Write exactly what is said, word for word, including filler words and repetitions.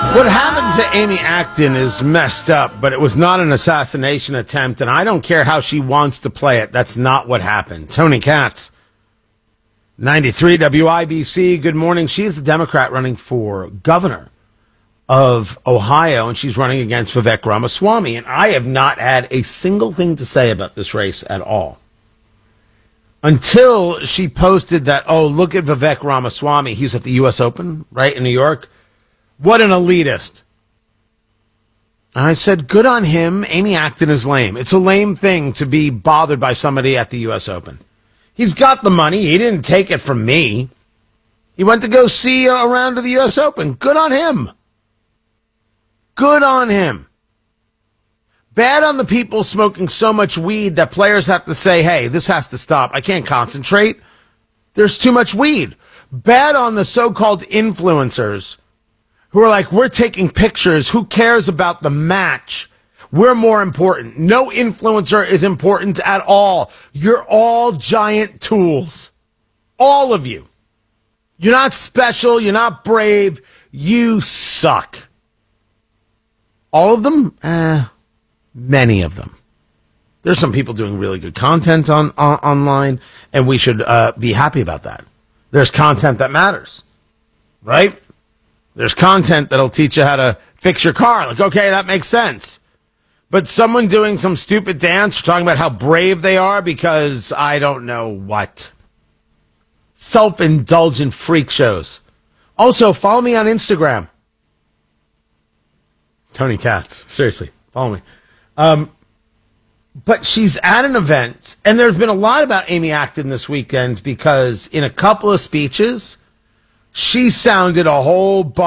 What happened to Amy Acton is messed up, but it was not an assassination attempt, and I don't care how she wants to play it. That's not what happened. Tony Katz, ninety-three W I B C, good morning. She's the Democrat running for governor of Ohio, and she's running against Vivek Ramaswamy, and I have not had a single thing to say about this race at all. Until she posted that, oh, look at Vivek Ramaswamy. He was at the U S Open, right, in New York. What an elitist. And I said, good on him. Amy Acton is lame. It's a lame thing to be bothered by somebody at the U S Open. He's got the money. He didn't take it from me. He went to go see a round of the U S Open. Good on him. Good on him. Bad on the people smoking so much weed that players have to say, hey, this has to stop. I can't concentrate. There's too much weed. Bad on the so-called influencers who are like, we're taking pictures. Who cares about the match? We're more important. No influencer is important at all. You're all giant tools. All of you. You're not special. You're not brave. You suck. All of them? Eh, many of them. There's some people doing really good content on, on online, and we should uh, be happy about that. There's content that matters, right? There's content that'll teach you how to fix your car. Like, okay, that makes sense. But someone doing some stupid dance, talking about how brave they are because I don't know what. Self-indulgent freak shows. Also, follow me on Instagram. Tony Katz. Seriously, follow me. Um, but she's at an event, and there's been a lot about Amy Acton this weekend because in a couple of speeches, she sounded a whole bunch